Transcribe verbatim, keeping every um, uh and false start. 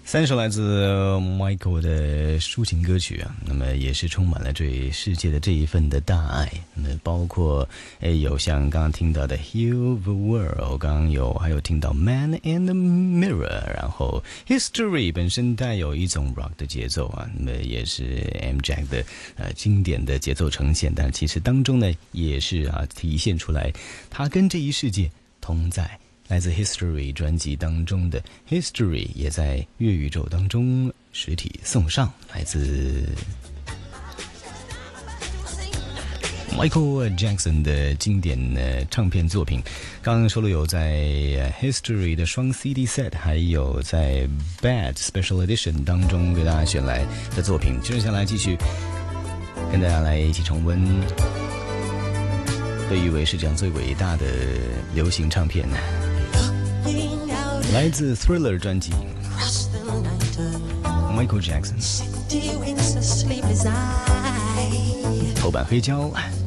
三首来自 Michael 的抒情歌曲啊，那么也是充满了对世界的这一份的大爱。那么包括诶有像刚刚听到的 Heal the World， 刚刚有还有听到 Man in the Mirror， 然后 History 本身带有一种 rock 的节奏啊，那么也是 M Jack 的呃经典的节奏呈现，但其实当中呢也是啊体现出来他跟这一世界同在。来自 History 专辑当中的 History 也在粤宇宙当中实体送上，来自 Michael Jackson 的经典的唱片作品。刚刚说了有在 History 的双 C D set， 还有在 Bad Special Edition 当中给大家选来的作品。接下来继续跟大家来一起重温被誉为世界上最伟大的流行唱片，来自 Thriller 专辑 Michael Jackson 头版黑胶。